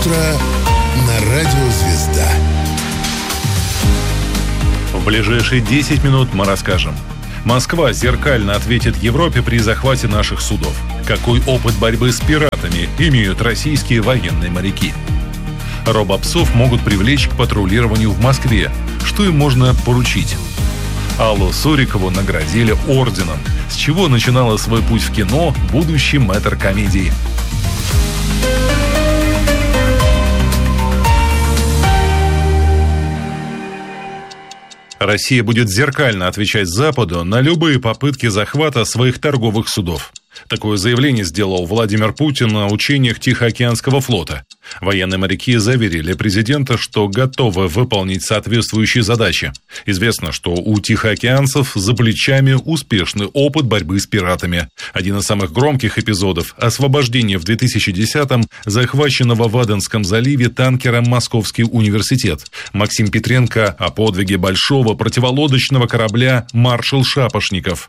утро на Радио Звезда. В ближайшие 10 минут мы расскажем. Москва зеркально ответит Европе при захвате наших судов. Какой опыт борьбы с пиратами имеют российские военные моряки? Робопсов могут привлечь к патрулированию в Москве. Что им можно поручить? Аллу Сурикову наградили орденом. С чего начинала свой путь в кино будущий мэтр комедии? Россия будет зеркально отвечать Западу на любые попытки захвата своих торговых судов. Такое заявление сделал Владимир Путин на учениях Тихоокеанского флота. Военные моряки заверили президента, что готовы выполнить соответствующие задачи. Известно, что у тихоокеанцев за плечами успешный опыт борьбы с пиратами. Один из самых громких эпизодов – освобождение в 2010-м захваченного в Аденском заливе танкера «Московский университет». Максим Петренко о подвиге большого противолодочного корабля «Маршал Шапошников».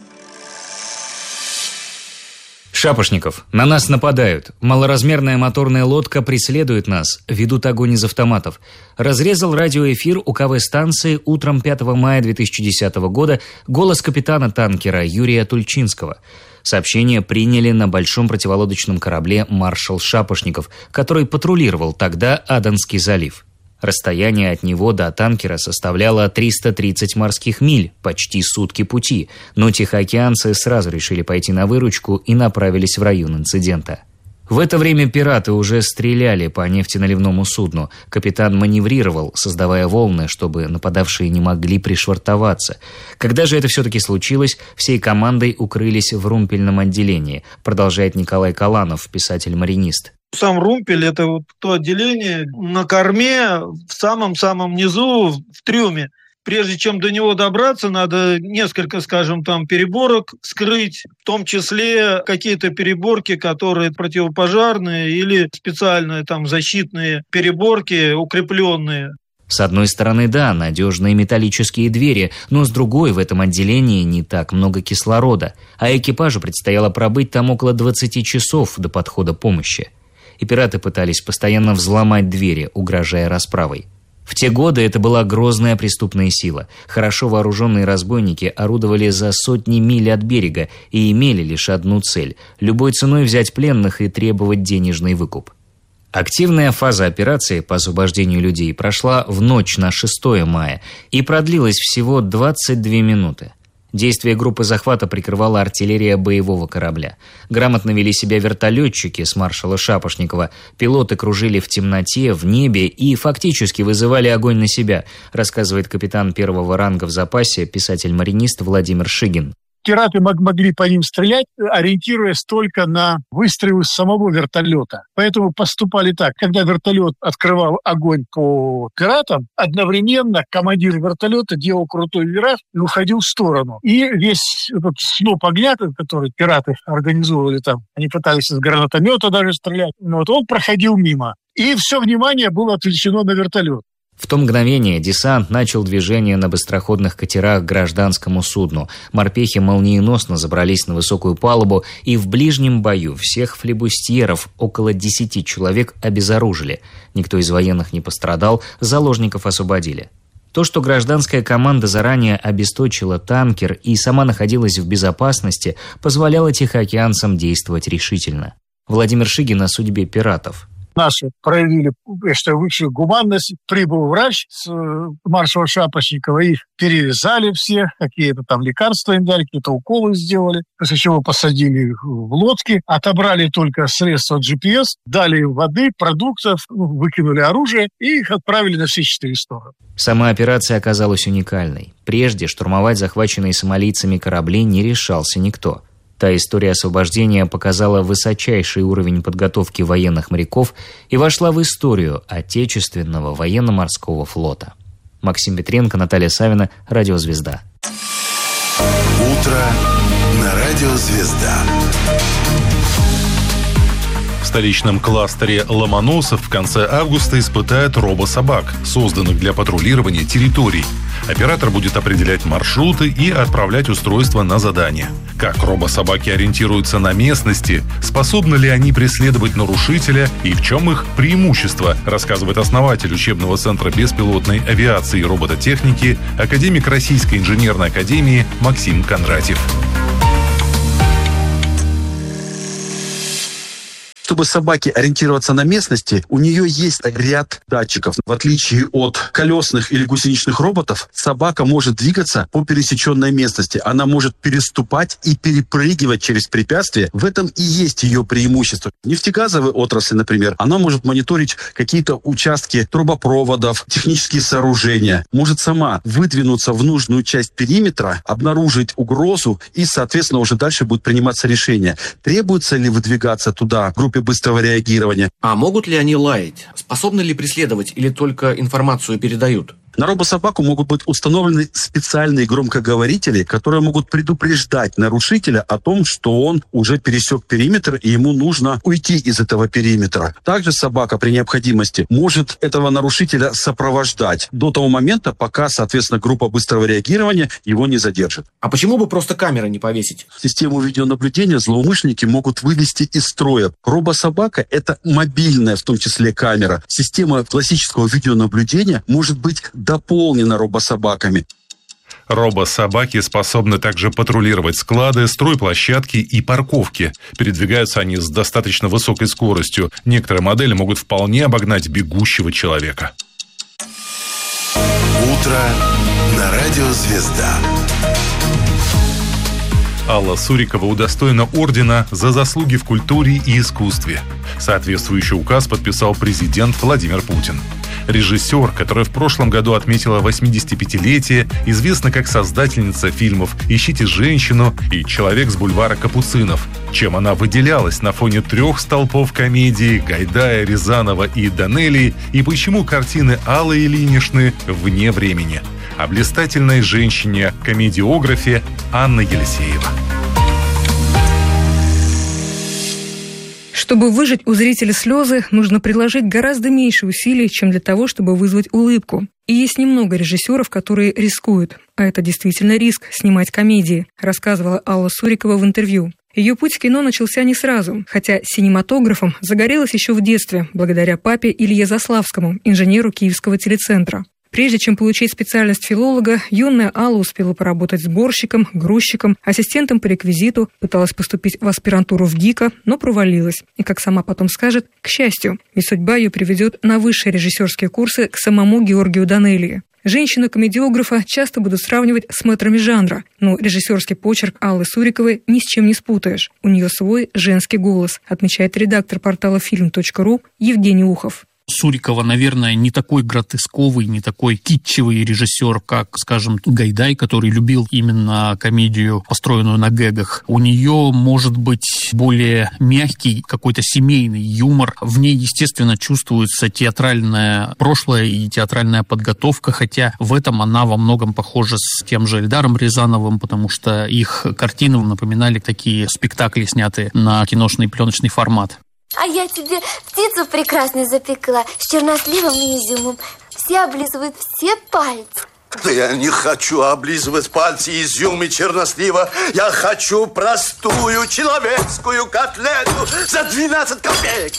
Шапошников. На нас нападают. Малоразмерная моторная лодка преследует нас. Ведут огонь из автоматов. Разрезал радиоэфир УКВ-станции утром 5 мая 2010 года голос капитана танкера Юрия Тульчинского. Сообщение приняли на большом противолодочном корабле «Маршал Шапошников», который патрулировал тогда Аденский залив. Расстояние от него до танкера составляло 330 морских миль, почти сутки пути, но тихоокеанцы сразу решили пойти на выручку и направились в район инцидента. В это время пираты уже стреляли по нефтеналивному судну. Капитан маневрировал, создавая волны, чтобы нападавшие не могли пришвартоваться. Когда же это все-таки случилось, всей командой укрылись в румпельном отделении, продолжает Николай Каланов, писатель-маринист. Сам румпель – это вот то отделение на корме, в самом-самом низу, в трюме. Прежде чем до него добраться, надо несколько, скажем, там переборок скрыть, в том числе какие-то переборки, которые противопожарные или специальные там защитные переборки, укрепленные. С одной стороны, да, надежные металлические двери, но с другой, в этом отделении не так много кислорода, а экипажу предстояло пробыть там около 20 часов до подхода помощи. И пираты пытались постоянно взломать двери, угрожая расправой. В те годы это была грозная преступная сила. Хорошо вооруженные разбойники орудовали за сотни миль от берега и имели лишь одну цель – любой ценой взять пленных и требовать денежный выкуп. Активная фаза операции по освобождению людей прошла в ночь на 6 мая и продлилась всего 22 минуты. Действия группы захвата прикрывала артиллерия боевого корабля. Грамотно вели себя вертолетчики с маршала Шапошникова. Пилоты кружили в темноте, в небе и фактически вызывали огонь на себя, рассказывает капитан первого ранга в запасе, писатель-маринист Владимир Шигин. Пираты могли по ним стрелять, ориентируясь только на выстрелы самого вертолета. Поэтому поступали так. Когда вертолет открывал огонь по пиратам, одновременно командир вертолета делал крутой вираж и уходил в сторону. И весь этот сноп огня, который пираты организовывали там, они пытались из гранатомета даже стрелять, вот он проходил мимо. И все внимание было отвлечено на вертолет. В то мгновение десант начал движение на быстроходных катерах к гражданскому судну. Морпехи молниеносно забрались на высокую палубу и в ближнем бою всех флибустьеров, около 10 человек, обезоружили. Никто из военных не пострадал, заложников освободили. То, что гражданская команда заранее обесточила танкер и сама находилась в безопасности, позволяло тихоокеанцам действовать решительно. Владимир Шигин о судьбе пиратов. Наши проявили, высшую гуманность. Прибыл врач с маршала Шапошникова, их перевязали все, какие-то там лекарства им дали, какие-то уколы сделали. После чего посадили их в лодки, отобрали только средства GPS, дали им воды, продуктов, выкинули оружие и их отправили на все 4 стороны. Сама операция оказалась уникальной. Прежде штурмовать захваченные сомалийцами корабли не решался никто. Та история освобождения показала высочайший уровень подготовки военных моряков и вошла в историю Отечественного военно-морского флота. Максим Петренко, Наталья Савина, Радио Звезда. Утро на Радио Звезда. В столичном кластере Ломоносов в конце августа испытают робособак, созданных для патрулирования территорий. Оператор будет определять маршруты и отправлять устройство на задание. Как робособаки ориентируются на местности, способны ли они преследовать нарушителя и в чем их преимущество, рассказывает основатель учебного центра беспилотной авиации и робототехники, академик Российской инженерной академии Максим Кондратьев. Чтобы собаке ориентироваться на местности, у нее есть ряд датчиков. В отличие от колесных или гусеничных роботов, собака может двигаться по пересеченной местности. Она может переступать и перепрыгивать через препятствия. В этом и есть ее преимущество. В нефтегазовой отрасли, например, она может мониторить какие-то участки трубопроводов, технические сооружения. Может сама выдвинуться в нужную часть периметра, обнаружить угрозу и, соответственно, уже дальше будет приниматься решение. Требуется ли выдвигаться туда группе быстрого реагирования. А могут ли они лаять? Способны ли преследовать или только информацию передают? На робособаку могут быть установлены специальные громкоговорители, которые могут предупреждать нарушителя о том, что он уже пересек периметр и ему нужно уйти из этого периметра. Также собака при необходимости может этого нарушителя сопровождать до того момента, пока, соответственно, группа быстрого реагирования его не задержит. А почему бы просто камеры не повесить? Систему видеонаблюдения злоумышленники могут вывести из строя. Робособака – это мобильная, в том числе, камера. Система классического видеонаблюдения может быть дополнена робособаками. Робособаки способны также патрулировать склады, стройплощадки и парковки. Передвигаются они с достаточно высокой скоростью. Некоторые модели могут вполне обогнать бегущего человека. Утро на радио «Звезда». Алла Сурикова удостоена ордена за заслуги в культуре и искусстве. Соответствующий указ подписал президент Владимир Путин. Режиссер, которая в прошлом году отметила 85-летие, известна как создательница фильмов «Ищите женщину» и «Человек с бульвара Капуцинов». Чем она выделялась на фоне 3 столпов комедии Гайдая, Рязанова и Данелии, и почему картины Аллы Ильиничны вне времени. О блистательной женщине-комедиографе Анна Елисеева. Чтобы выжать у зрителя слезы, нужно приложить гораздо меньше усилий, чем для того, чтобы вызвать улыбку. И есть немного режиссеров, которые рискуют. А это действительно риск – снимать комедии, рассказывала Алла Сурикова в интервью. Ее путь в кино начался не сразу, хотя синематографом загорелась еще в детстве, благодаря папе Илье Заславскому, инженеру Киевского телецентра. Прежде чем получить специальность филолога, юная Алла успела поработать сборщиком, грузчиком, ассистентом по реквизиту, пыталась поступить в аспирантуру в ГИКа, но провалилась. И, как сама потом скажет, к счастью, ведь судьба ее приведет на высшие режиссерские курсы к самому Георгию Данелии. Женщину-комедиографа часто будут сравнивать с мэтрами жанра, но режиссерский почерк Аллы Суриковой ни с чем не спутаешь. У нее свой женский голос, отмечает редактор портала film.ru Евгений Ухов. Сурикова, наверное, не такой гротесковый, не такой китчевый режиссер, как, скажем, Гайдай, который любил именно комедию, построенную на гэгах. У нее может быть более мягкий, какой-то семейный юмор. В ней, естественно, чувствуется театральное прошлое и театральная подготовка, хотя в этом она во многом похожа с тем же Эльдаром Рязановым, потому что их картины напоминали такие спектакли, снятые на киношный пленочный формат. А я тебе птицу прекрасно запекла с черносливом и изюмом. Все облизывают все пальцы. Да я не хочу облизывать пальцы изюм и чернослива. Я хочу простую человеческую котлету за 12 копеек.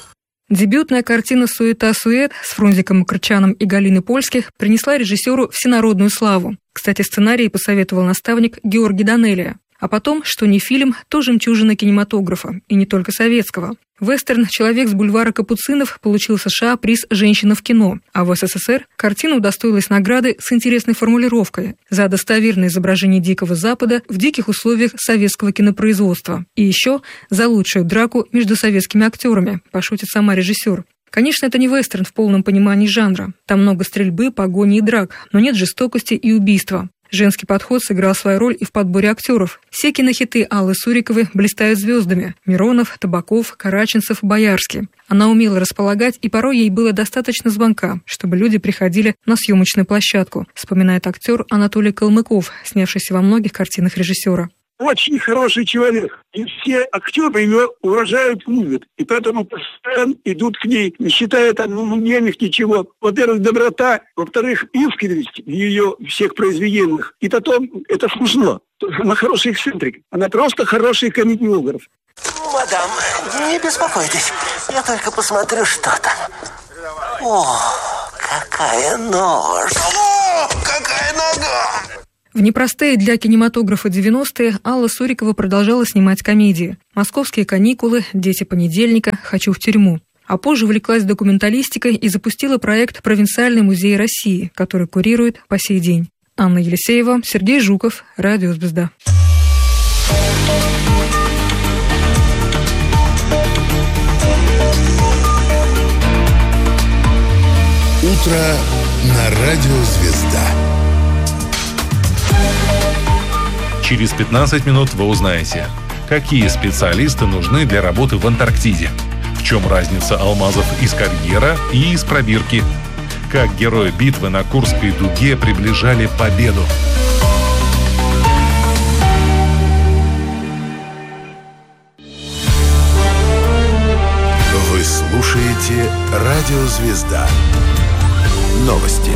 Дебютная картина «Суета-сует» с Фрунзиком Макарчаном и Галиной Польских принесла режиссеру всенародную славу. Кстати, сценарий посоветовал наставник Георгий Данелия. А потом, что не фильм, то жемчужина кинематографа, и не только советского. Вестерн «Человек с бульвара Капуцинов» получил в США приз «Женщина в кино», а в СССР картина удостоилась награды с интересной формулировкой за достоверное изображение Дикого Запада в диких условиях советского кинопроизводства. И еще за лучшую драку между советскими актерами, пошутит сама режиссер. Конечно, это не вестерн в полном понимании жанра. Там много стрельбы, погони и драк, но нет жестокости и убийства. Женский подход сыграл свою роль и в подборе актеров. Все кинохиты Аллы Суриковой блистают звездами. Миронов, Табаков, Караченцев, Боярский. Она умела располагать, и порой ей было достаточно звонка, чтобы люди приходили на съемочную площадку, вспоминает актер Анатолий Калмыков, снявшийся во многих картинах режиссера. очень хороший человек. И все актеры ее уважают, любят. И поэтому постоянно идут к ней, не считая там денег, ничего. Во-первых, доброта. Во-вторых, искренность в ее всех произведениях. И потом, это смешно. Она хороший эксцентрик. Она просто хороший комедиограф. Мадам, не беспокойтесь. Я только посмотрю, что там. О, какая нож! О, какая нога! В непростые для кинематографа 90-е Алла Сурикова продолжала снимать комедии. «Московские каникулы», «Дети понедельника», «Хочу в тюрьму». А позже увлеклась документалистикой и запустила проект «Провинциальный музей России», который курирует по сей день. Анна Елисеева, Сергей Жуков, Радио «Звезда». Утро на Радио «Звезда». Через 15 минут вы узнаете, какие специалисты нужны для работы в Антарктиде, в чем разница алмазов из карьера и из пробирки, как герои битвы на Курской дуге приближали победу. Вы слушаете Радио «Звезда». Новости.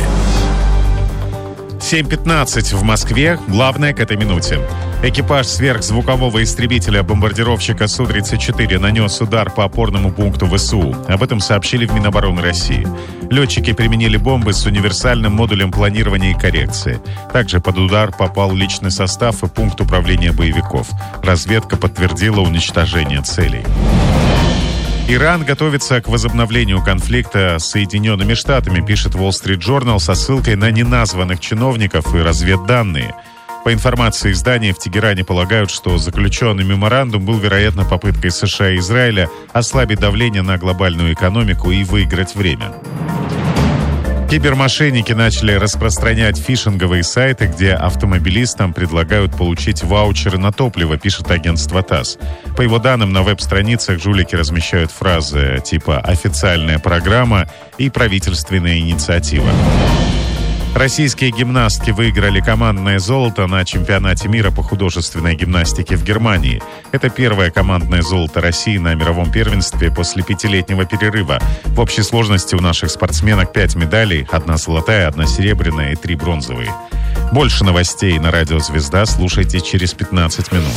7:15 в Москве. Главное к этой минуте. Экипаж сверхзвукового истребителя-бомбардировщика Су-34 нанес удар по опорному пункту ВСУ. Об этом сообщили в Минобороны России. Летчики применили бомбы с универсальным модулем планирования и коррекции. Также под удар попал личный состав и пункт управления боевиков. Разведка подтвердила уничтожение целей. Иран готовится к возобновлению конфликта с Соединенными Штатами, пишет Wall Street Journal со ссылкой на неназванных чиновников и разведданные. По информации издания, в Тегеране полагают, что заключенный меморандум был, вероятно, попыткой США и Израиля ослабить давление на глобальную экономику и выиграть время. Кибермошенники начали распространять фишинговые сайты, где автомобилистам предлагают получить ваучеры на топливо, пишет агентство ТАСС. По его данным, на веб-страницах жулики размещают фразы типа «официальная программа» и «правительственная инициатива». Российские гимнастки выиграли командное золото на чемпионате мира по художественной гимнастике в Германии. Это первое командное золото России на мировом первенстве после 5-летнего перерыва. В общей сложности у наших спортсменок 5 медалей, 1 золотая, 1 серебряная и 3 бронзовые. Больше новостей на Радио «Звезда» слушайте через 15 минут.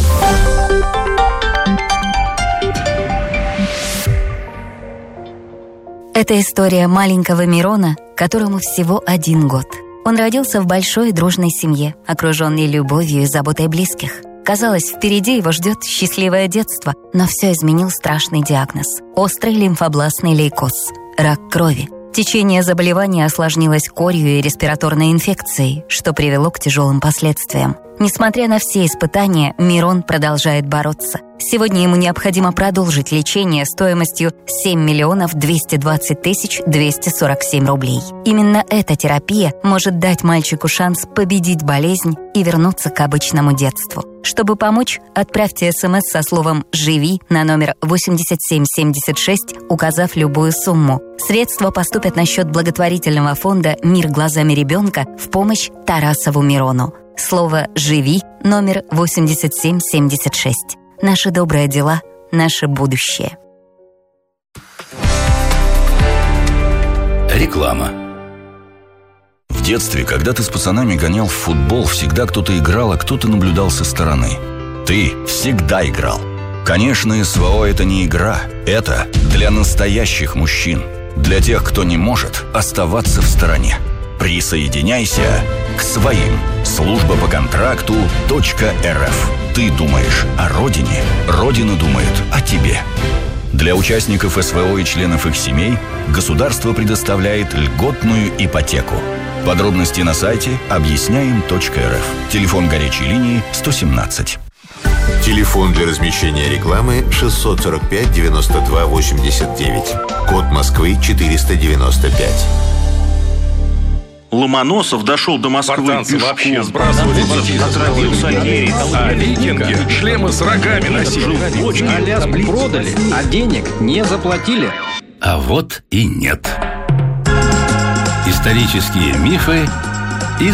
Это история маленького Мирона, которому всего 1 год. Он родился в большой дружной семье, окруженный любовью и заботой близких. Казалось, впереди его ждет счастливое детство, но все изменил страшный диагноз – острый лимфобластный лейкоз – рак крови. Течение заболевания осложнилось корью и респираторной инфекцией, что привело к тяжелым последствиям. Несмотря на все испытания, Мирон продолжает бороться. Сегодня ему необходимо продолжить лечение стоимостью 7 220 247 рублей. Именно эта терапия может дать мальчику шанс победить болезнь и вернуться к обычному детству. Чтобы помочь, отправьте СМС со словом «Живи» на номер 8776, указав любую сумму. Средства поступят на счет благотворительного фонда «Мир глазами ребенка» в помощь Тарасову Мирону. Слово «Живи» номер 8776. Наши добрые дела, наше будущее. Реклама. В детстве, когда ты с пацанами гонял в футбол, всегда кто-то играл, а кто-то наблюдал со стороны. Ты всегда играл. Конечно, СВО – это не игра. Это для настоящих мужчин. Для тех, кто не может оставаться в стороне. Присоединяйся к своим. Служба по контракту .рф. Ты думаешь о родине, Родина думает о тебе. Для участников СВО и членов их семей государство предоставляет льготную ипотеку. Подробности на сайте объясняем.рф. Телефон горячей линии 117. Телефон для размещения рекламы 645 92 89. Код Москвы 495. Ломоносов дошел до Москвы спартанцы пешком. Вообще сбрасывали детей. Отравился Арьерий. А викинги шлемы с рогами носили. Аляску продали, а денег не заплатили. А вот и нет. Исторические мифы